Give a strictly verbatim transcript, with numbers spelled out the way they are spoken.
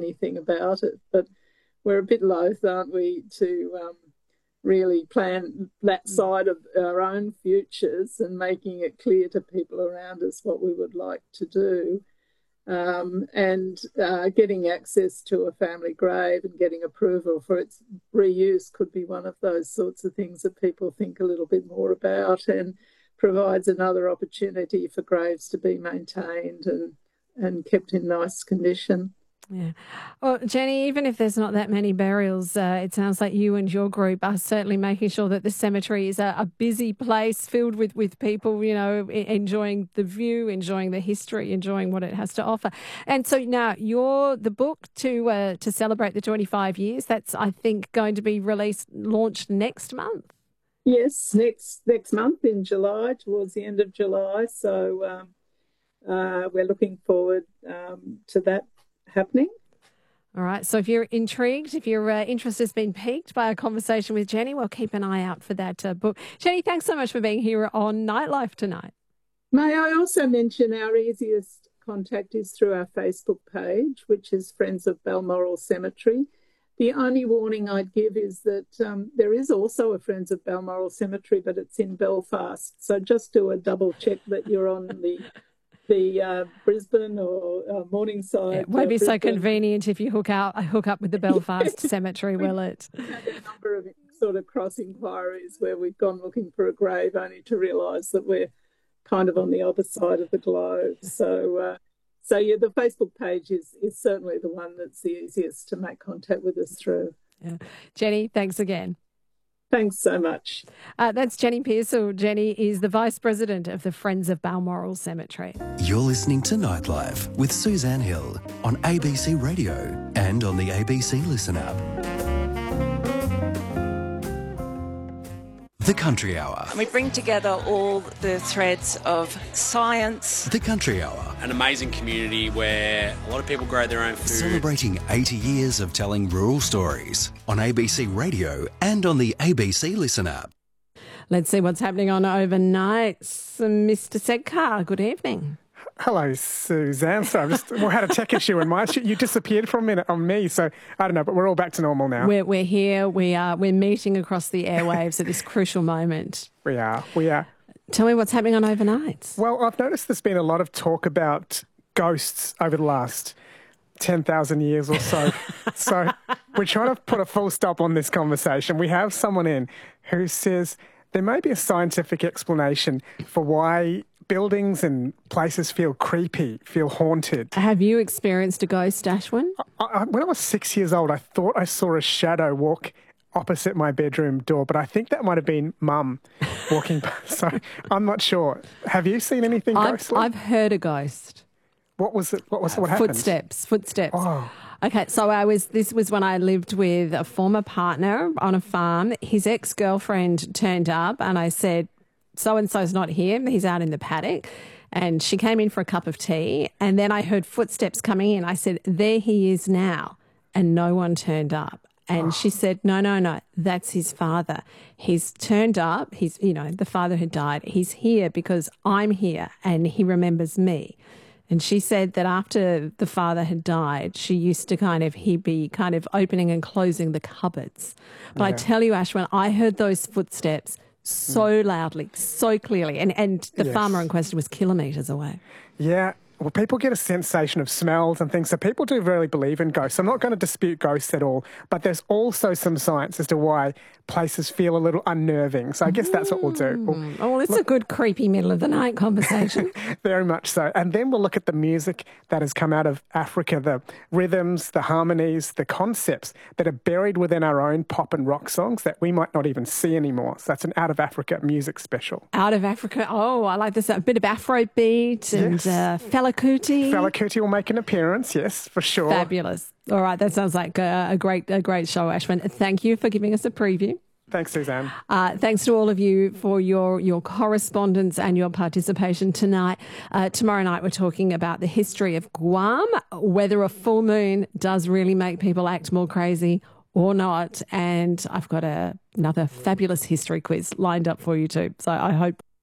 anything about it. But we're a bit loath, aren't we, to um, really plan that side of our own futures and making it clear to people around us what we would like to do. Um, and uh, getting access to a family grave and getting approval for its reuse could be one of those sorts of things that people think a little bit more about, and provides another opportunity for graves to be maintained and, and kept in nice condition. Yeah. Well, Jenny, even if there's not that many burials, uh, it sounds like you and your group are certainly making sure that the cemetery is a, a busy place filled with, with people, you know, enjoying the view, enjoying the history, enjoying what it has to offer. And so now your the book to uh, to celebrate the twenty-five years, that's, I think, going to be released, launched next month. Yes, next next month in July, towards the end of July. So um, uh, we're looking forward um, to that happening. All right. So if you're intrigued, if your uh, interest has been piqued by a conversation with Jenny, well, keep an eye out for that uh, book. Jenny, thanks so much for being here on Nightlife tonight. May I also mention our easiest contact is through our Facebook page, which is Friends of Balmoral Cemetery. The only warning I'd give is that um, there is also a Friends of Balmoral Cemetery, but it's in Belfast. So just do a double check that you're on the the uh, Brisbane or uh, Morningside. It won't uh, be Brisbane. so convenient if you hook out hook up with the Belfast Cemetery, will it? We've had a number of sort of cross inquiries where we've gone looking for a grave only to realise that we're kind of on the other side of the globe. So, uh, so yeah, the Facebook page is is certainly the one that's the easiest to make contact with us through. Yeah. Jenny, thanks again. Thanks so much. Uh, that's Jenny Pearsall. Jenny is the Vice President of the Friends of Balmoral Cemetery. You're listening to Nightlife with Suzanne Hill on A B C Radio and on the A B C Listen app. The Country Hour. We bring together all the threads of science. The Country Hour. An amazing community where a lot of people grow their own food. Celebrating eighty years of telling rural stories on A B C Radio and on the A B C Listen app. Let's see what's happening on overnight. So, Mister Sedkar, good evening. Hello, Suzanne. So I just we had a tech issue in my you disappeared for a minute on me, so I don't know, but we're all back to normal now. We're we're here. We are we're meeting across the airwaves at this crucial moment. We are. We are. Tell me what's happening on overnights. Well, I've noticed there's been a lot of talk about ghosts over the last ten thousand years or so. So we're trying to put a full stop on this conversation. We have someone in who says there may be a scientific explanation for why buildings and places feel creepy, feel haunted. Have you experienced a ghost, Ashwin? I, I, when I was six years old, I thought I saw a shadow walk opposite my bedroom door, but I think that might have been Mum walking past. So I'm not sure. Have you seen anything I've, ghostly? I've heard a ghost. What was it? What was it? What happened? Footsteps. Footsteps. Oh. Okay, so I was. This was when I lived with a former partner on a farm. His ex-girlfriend turned up, and I said, so-and-so's not here. He's out in the paddock. And she came in for a cup of tea, and then I heard footsteps coming in. I said, there he is now, and no one turned up. And oh. she said, no, no, no, that's his father. He's turned up. He's, you know, the father had died. He's here because I'm here, and he remembers me. And she said that after the father had died, she used to kind of, he'd be kind of opening and closing the cupboards. But yeah. I tell you, Ash, when I heard those footsteps so mm. loudly, so clearly, and, and the yes. farmer in question was kilometres away. Yeah. Well, people get a sensation of smells and things, so people do really believe in ghosts. I'm not going to dispute ghosts at all, but there's also some science as to why places feel a little unnerving. So I guess that's what we'll do. We'll, oh, well, it's look, a good creepy middle of the night conversation. Very much so. And then we'll look at the music that has come out of Africa, the rhythms, the harmonies, the concepts that are buried within our own pop and rock songs that we might not even see anymore. So that's an Out of Africa music special. Out of Africa. Oh, I like this. A bit of Afrobeat and yes. uh, Fela Kuti. Fela Kuti will make an appearance, yes, for sure. Fabulous. All right, that sounds like a, a great a great show, Ashwin. Thank you for giving us a preview. Thanks, Suzanne. Uh, thanks to all of you for your, your correspondence and your participation tonight. Uh, tomorrow night we're talking about the history of Guam, whether a full moon does really make people act more crazy or not. And I've got a, another fabulous history quiz lined up for you too. So I hope